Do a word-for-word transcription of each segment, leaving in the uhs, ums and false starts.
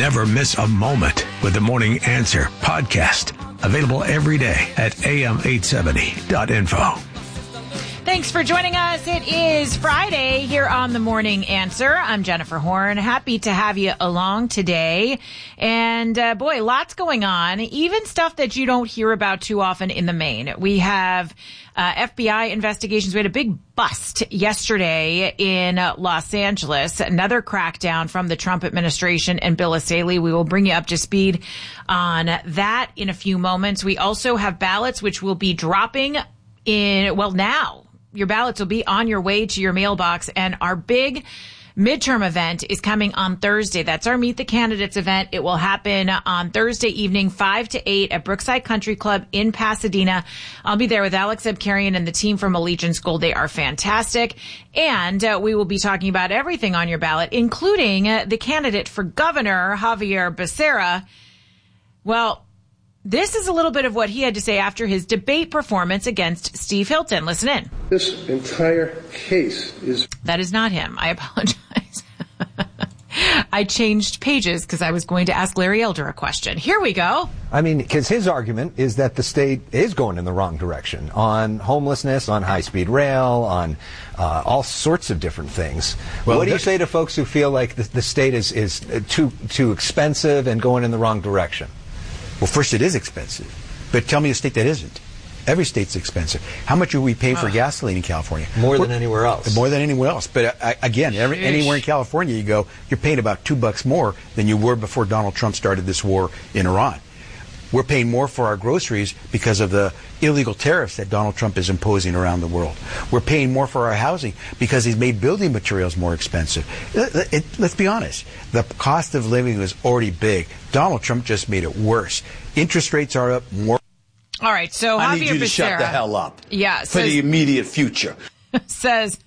Never miss a moment with the Morning Answer podcast. Available every day at a m eight seventy dot info. Thanks for joining us. It is Friday here on The Morning Answer. I'm Jennifer Horn. Happy to have you along today. And uh, boy, lots going on, even stuff that you don't hear about too often in the main. We have uh, F B I investigations. We had a big bust yesterday in uh, Los Angeles. Another crackdown from the Trump administration and Bill O'Reilly. We will bring you up to speed on that in a few moments. We also have ballots which will be dropping in, well, now. Your ballots will be on your way to your mailbox, and our big midterm event is coming on Thursday. That's our Meet the Candidates event. It will happen on Thursday evening, five to eight at Brookside Country Club in Pasadena. I'll be there with Alex Abkarian and the team from Allegiance Gold. They are fantastic. And uh, we will be talking about everything on your ballot, including uh, the candidate for governor, Xavier Becerra. Well, this is a little bit of what he had to say after his debate performance against Steve Hilton. Listen in. This entire case is... That is not him. I apologize. I changed pages because I was going to ask Larry Elder a question. Here we go. I mean, because his argument is that the state is going in the wrong direction on homelessness, on high-speed rail, on uh, all sorts of different things. Well, what do you say to folks who feel like the, the state is, is too too expensive and going in the wrong direction? Well, first, it is expensive. But tell me a state that isn't. Every state's expensive. How much are we paying for gasoline in California? More than We're, anywhere else. More than anywhere else. But uh, again, every, anywhere in California you go, you're paying about two bucks more than you were before Donald Trump started this war in Iran. We're paying more for our groceries because of the illegal tariffs that Donald Trump is imposing around the world. We're paying more for our housing because he's made building materials more expensive. It, it, let's be honest. The cost of living was already big. Donald Trump just made it worse. Interest rates are up more. All right, so I Xavier need you to Becerra, shut the hell up. Yeah, for says, the immediate future. Says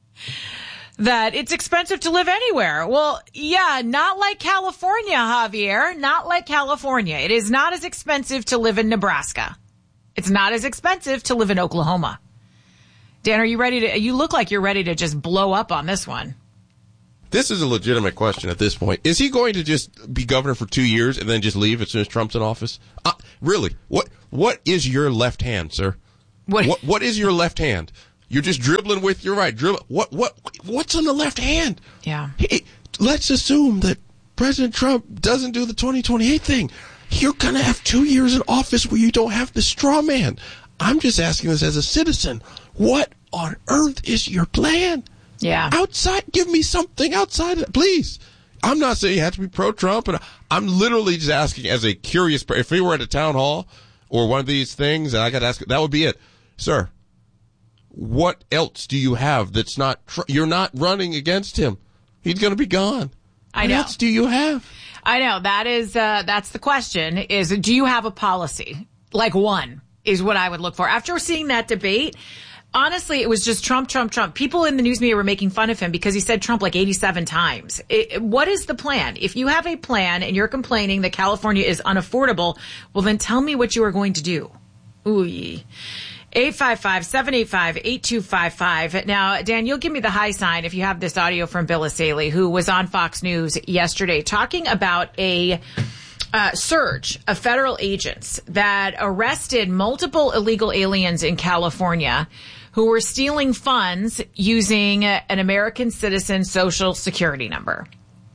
that it's expensive to live anywhere. Well, yeah, not like California, Javier. Not like California. It is not as expensive to live in Nebraska. It's not as expensive to live in Oklahoma. Dan, are you ready to, you look like you're ready to just blow up on this one. This is a legitimate question at this point. Is he going to just be governor for two years and then just leave as soon as Trump's in office? Uh, really? What What is your left hand, sir? What? What, what is your left hand? You're just dribbling with your right. Dribble. What? What? What's on the left hand? Yeah. He, let's assume that President Trump doesn't do the twenty twenty-eight thing. You're going to have two years in office where you don't have the straw man. I'm just asking this as a citizen. What on earth is your plan? Yeah. Outside, give me something outside of that, please. I'm not saying you have to be pro-Trump, and I'm literally just asking as a curious person. If we were at a town hall or one of these things, and I got to ask, that would be it. Sir, what else do you have that's not, tr- you're not running against him. He's going to be gone. I what know. What else do you have? I know. That is, uh, that's the question is, do you have a policy? Like one is what I would look for. After seeing that debate, honestly, it was just Trump, Trump, Trump. People in the news media were making fun of him because he said Trump like eighty-seven times. It, what is the plan? If you have a plan and you're complaining that California is unaffordable, well, then tell me what you are going to do. Ooh. eight five five, seven eight five, eight two five five. Now, Dan, you'll give me the high sign if you have this audio from Bill O'Reilly, who was on Fox News yesterday talking about a Uh, surge of federal agents that arrested multiple illegal aliens in California who were stealing funds using an American citizen social security number.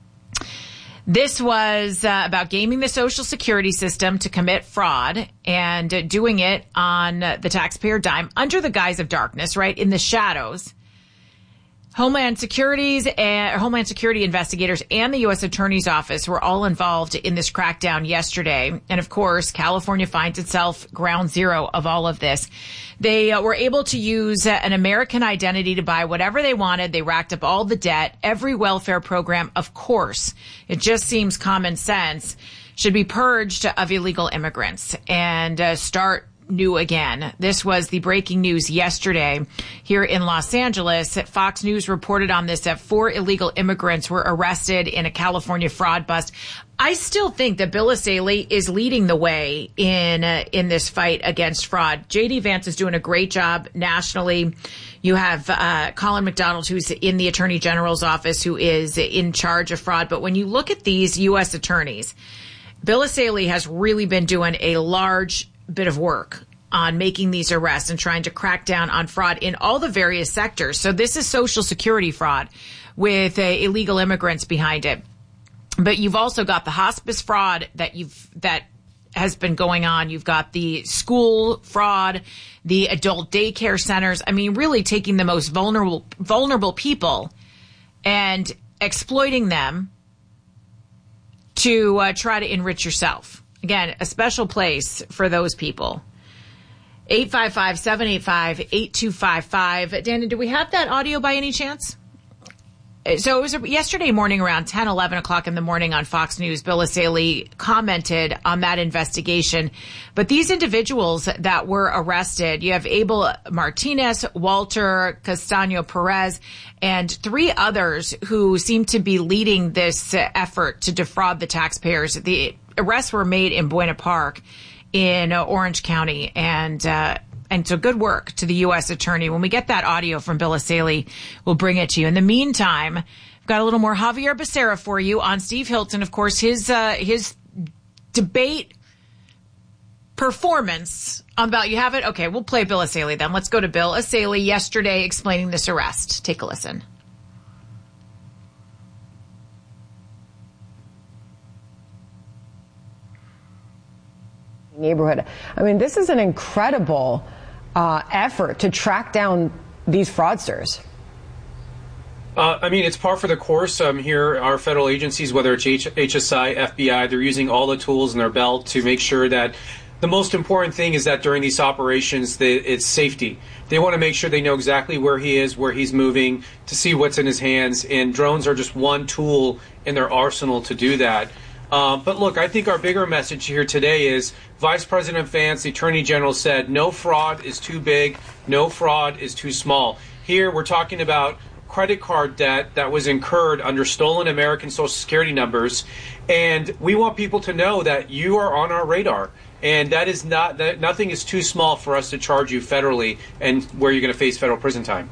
This was uh, about gaming the social security system to commit fraud and uh, doing it on uh, the taxpayer dime under the guise of darkness, right, in the shadows. Homeland Security's and Homeland Security investigators and the U S Attorney's Office were all involved in this crackdown yesterday. And of course, California finds itself ground zero of all of this. They uh, were able to use uh, an American identity to buy whatever they wanted. They racked up all the debt, every welfare program, of course. It just seems common sense should be purged of illegal immigrants and uh, start new again. This was the breaking news yesterday here in Los Angeles. Fox News reported on this that four illegal immigrants were arrested in a California fraud bust. I still think that Bill Essayli is leading the way in uh, in this fight against fraud. J D Vance is doing a great job nationally. You have uh, Colin McDonald, who's in the Attorney General's office, who is in charge of fraud. But when you look at these U S attorneys, Bill Essayli has really been doing a large bit of work on making these arrests and trying to crack down on fraud in all the various sectors. So this is Social Security fraud with uh, illegal immigrants behind it. But you've also got the hospice fraud that you've that has been going on. You've got the school fraud, the adult daycare centers. I mean, really taking the most vulnerable vulnerable people and exploiting them to uh, try to enrich yourself. Again, a special place for those people. eight five five, seven eight five, eight two five five. Dana, do we have that audio by any chance? So it was yesterday morning around ten, eleven o'clock in the morning on Fox News. Bill Essayli commented on that investigation. But these individuals that were arrested, you have Abel Martinez, Walter Castaño Perez, and three others who seem to be leading this effort to defraud the taxpayers. The arrests were made in Buena Park in Orange County, and uh And so good work to the U S attorney. When we get that audio from Bill Essayli, we'll bring it to you. In the meantime, I've got a little more Javier Becerra for you on Steve Hilton. Of course, his uh, his debate performance about, you have it? Okay, we'll play Bill Essayli then. Let's go to Bill Essayli yesterday explaining this arrest. Take a listen. Neighborhood. I mean, this is an incredible uh, effort to track down these fraudsters. Uh, I mean, it's par for the course um, here. Our federal agencies, whether it's H- HSI, F B I, they're using all the tools in their belt to make sure that the most important thing is that during these operations, that it's safety. They want to make sure they know exactly where he is, where he's moving, to see what's in his hands. And drones are just one tool in their arsenal to do that. Um, but look, I think our bigger message here today is Vice President Vance, the Attorney General, said no fraud is too big, no fraud is too small. Here we're talking about credit card debt that was incurred under stolen American Social Security numbers, and we want people to know that you are on our radar. And that is not that nothing is too small for us to charge you federally and where you're going to face federal prison time.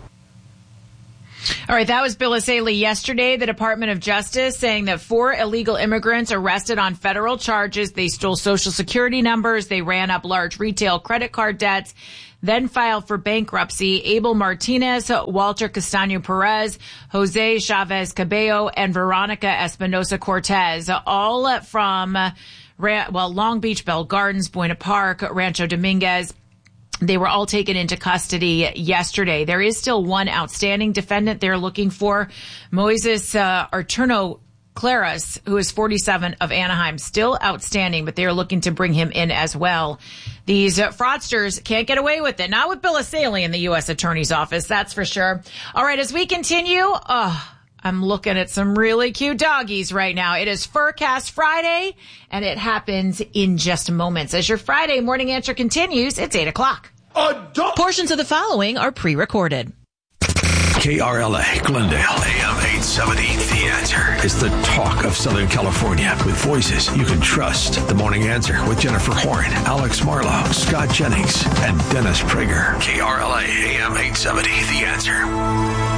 All right, that was Bill Essayli yesterday. The Department of Justice saying that four illegal immigrants arrested on federal charges. They stole Social Security numbers. They ran up large retail credit card debts, then filed for bankruptcy. Abel Martinez, Walter Castaño Perez, Jose Chavez Cabello, and Veronica Espinosa Cortez, all from, well, Long Beach, Bell Gardens, Buena Park, Rancho Dominguez. They were all taken into custody yesterday. There is still one outstanding defendant they're looking for, Moises uh, Arturno Claras, who is forty-seven, of Anaheim, still outstanding, but they are looking to bring him in as well. These uh, fraudsters can't get away with it. Not with Bill Essayli in the U S Attorney's Office, that's for sure. All right, as we continue, oh, I'm looking at some really cute doggies right now. It is Furcast Friday, and it happens in just moments. As your Friday morning answer continues, it's eight o'clock. Portions of the following are pre-recorded. K R L A, Glendale, A M eight seventy. The Answer is the talk of Southern California with voices you can trust. The Morning Answer with Jennifer Horn, Alex Marlowe, Scott Jennings, and Dennis Prager. K R L A, A M eight seventy. The Answer.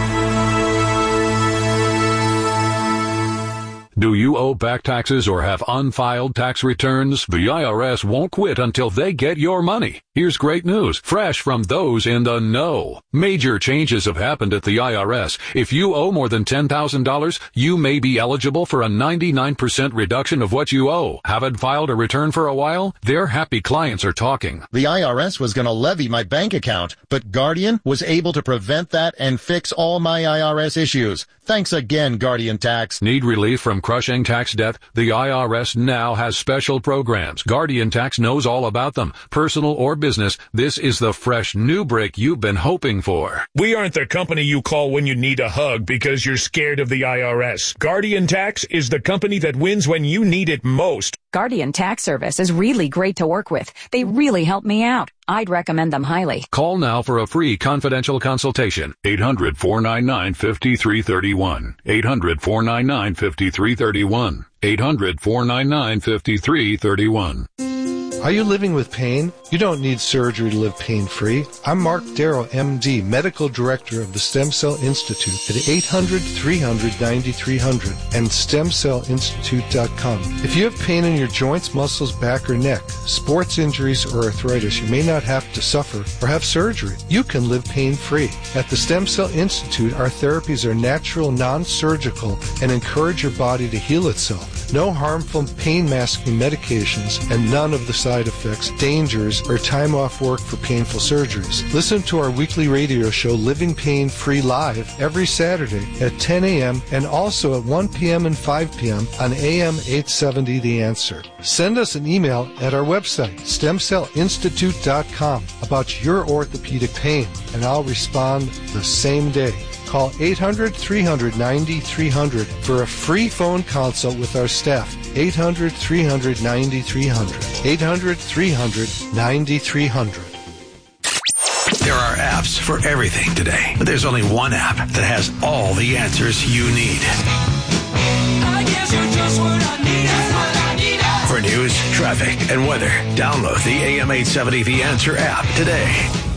Do you owe back taxes or have unfiled tax returns? The I R S won't quit until they get your money. Here's great news, fresh from those in the know. Major changes have happened at the I R S. If you owe more than ten thousand dollars, you may be eligible for a ninety-nine percent reduction of what you owe. Haven't filed a return for a while? Their happy clients are talking. The I R S was going to levy my bank account, but Guardian was able to prevent that and fix all my I R S issues. Thanks again, Guardian Tax. Need relief from crushing tax debt? The I R S now has special programs. Guardian Tax knows all about them. Personal or business, this is the fresh new break you've been hoping for. We aren't the company you call when you need a hug because you're scared of the I R S. Guardian Tax is the company that wins when you need it most. Guardian Tax Service is really great to work with. They really help me out. I'd recommend them highly. Call now for a free confidential consultation. eight hundred, four nine nine, five three three one. eight hundred, four nine nine, five three three one. eight hundred, four nine nine, five three three one. Are you living with pain? You don't need surgery to live pain-free. I'm Mark Darrow, M D, Medical Director of the Stem Cell Institute at eight hundred, three hundred, ninety-three hundred and stem cell institute dot com. If you have pain in your joints, muscles, back, or neck, sports injuries, or arthritis, you may not have to suffer or have surgery. You can live pain-free. At the Stem Cell Institute, our therapies are natural, non-surgical, and encourage your body to heal itself. No harmful pain-masking medications and none of the side effects, dangers, or time off work for painful surgeries. Listen to our weekly radio show, Living Pain Free Live, every Saturday at ten a.m. and also at one p.m. and five p.m. on A M eight seventy The Answer. Send us an email at our website, stem cell institute dot com, about your orthopedic pain, and I'll respond the same day. Call eight hundred, three hundred, ninety-three hundred for a free phone consult with our staff. eight hundred, three hundred, ninety-three hundred. eight hundred, three hundred, ninety-three hundred. There are apps for everything today, but there's only one app that has all the answers you need. I guess you're just what I need. That's what I need. For news, traffic, and weather, download the A M eight seventy The Answer app today.